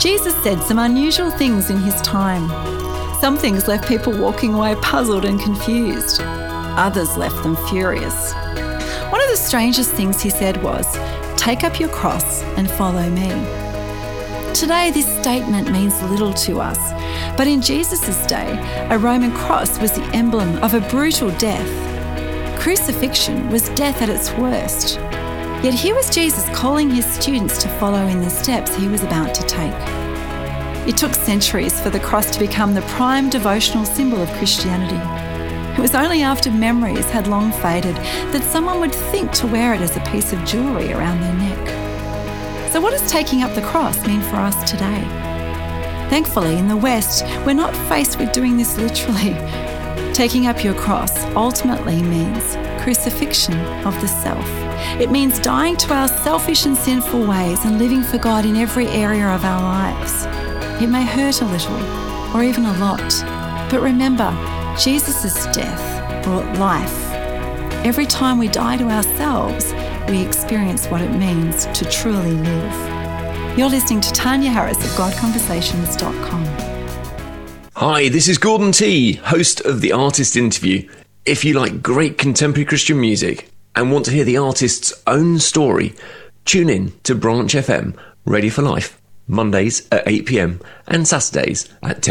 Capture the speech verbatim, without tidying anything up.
Jesus said some unusual things in his time. Some things left people walking away puzzled and confused. Others left them furious. One of the strangest things he said was, "Take up your cross and follow me." Today, this statement means little to us, but in Jesus' day, a Roman cross was the emblem of a brutal death. Crucifixion was death at its worst. Yet here was Jesus calling his students to follow in the steps he was about to take. It took centuries for the cross to become the prime devotional symbol of Christianity. It was only after memories had long faded that someone would think to wear it as a piece of jewellery around their neck. So what does taking up the cross mean for us today? Thankfully, in the West, we're not faced with doing this literally. Taking up your cross ultimately means crucifixion of the self. It means dying to our selfish and sinful ways and living for God in every area of our lives. It may hurt a little, or even a lot, but remember, Jesus' death brought life. Every time we die to ourselves, we experience what it means to truly live. You're listening to Tanya Harris of God Conversations dot com. Hi, this is Gordon T, host of The Artist Interview. If you like great contemporary Christian music and want to hear the artist's own story, tune in to Branch F M, Radio for Life, Mondays at eight p.m and Saturdays at ten.